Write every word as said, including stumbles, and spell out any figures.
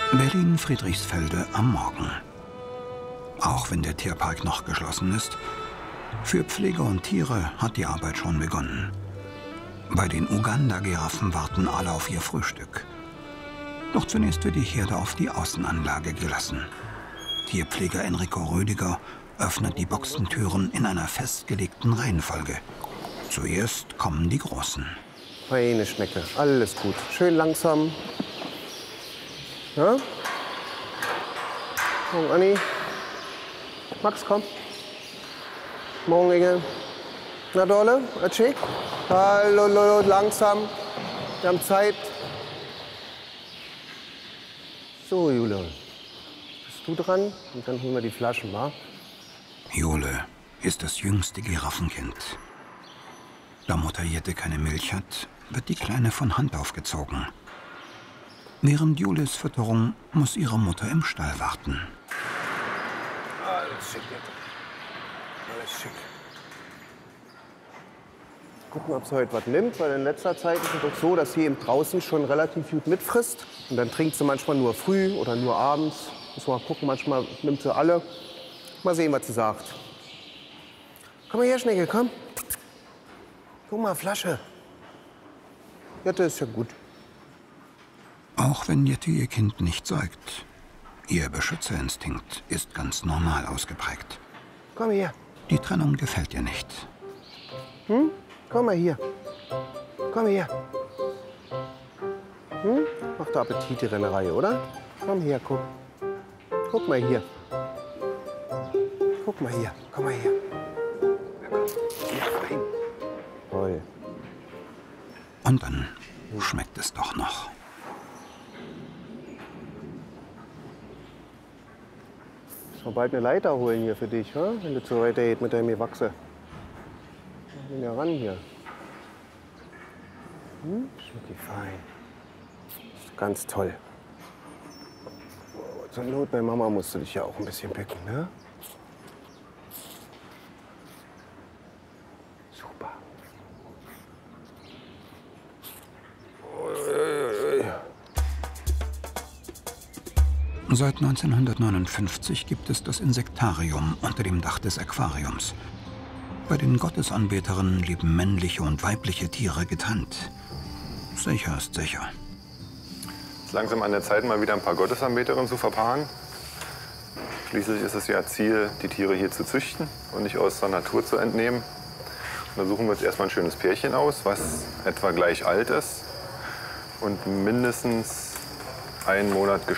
Berlin-Friedrichsfelde am Morgen. Auch wenn der Tierpark noch geschlossen ist, für Pfleger und Tiere hat die Arbeit schon begonnen. Bei den Uganda-Giraffen warten alle auf ihr Frühstück. Doch zunächst wird die Herde auf die Außenanlage gelassen. Tierpfleger Enrico Rödiger öffnet die Boxentüren in einer festgelegten Reihenfolge. Zuerst kommen die Großen. Feine Schnecke, alles gut. Schön langsam. Ja? Morgen, Anni. Max, komm. Morgen, Inge. Na, Dorle, Atschi. Hallo, hallo, langsam. Wir haben Zeit. So, Jule. Bist du dran? Und dann holen wir die Flaschen, wa? Jule ist das jüngste Giraffenkind. Da Mutter Jette keine Milch hat, wird die Kleine von Hand aufgezogen. Während Jules Fütterung muss ihre Mutter im Stall warten. Alles schick, Jette. Alles schick. Gucken, ob sie heute was nimmt, weil in letzter Zeit ist es doch so, dass sie eben draußen schon relativ gut mitfrisst. Und dann trinkt sie manchmal nur früh oder nur abends. Muss mal gucken, manchmal nimmt sie alle. Mal sehen, was sie sagt. Komm mal her, Schnecke, komm. Guck mal, Flasche. Jette ist ja gut. Auch wenn Jette ihr Kind nicht säugt, ihr Beschützerinstinkt ist ganz normal ausgeprägt. Komm her. Die Trennung gefällt ihr nicht. Hm? Komm mal hier. Komm her. Hm? Macht Appetit, die Rennerei, oder? Komm her, guck. Guck mal hier. Guck mal hier. Komm mal her. Ja, fein. Toll. Und dann schmeckt es doch noch. Ich muss bald eine Leiter holen hier für dich, ha? Wenn du zu weiter geht mit deinem Gewachse. Geh ja ran hier. Hm? Schmeckt fein. Ist ganz toll. Oh, zur Not bei Mama musst du dich ja auch ein bisschen picken, ne? Super. Seit neunzehnhundertneunundfünfzig gibt es das Insektarium unter dem Dach des Aquariums. Bei den Gottesanbeterinnen leben männliche und weibliche Tiere getrennt. Sicher ist sicher. Es ist langsam an der Zeit, mal wieder ein paar Gottesanbeterinnen zu verpaaren. Schließlich ist es ja Ziel, die Tiere hier zu züchten und nicht aus der Natur zu entnehmen. Und da suchen wir uns erstmal ein schönes Pärchen aus, was etwa gleich alt ist und mindestens einen Monat